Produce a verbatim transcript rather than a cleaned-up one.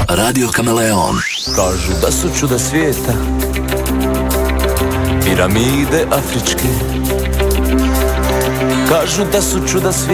Radio Kameleon. Kažu da su čuda svijeta piramide afričke. Kažu da su čuda svijeta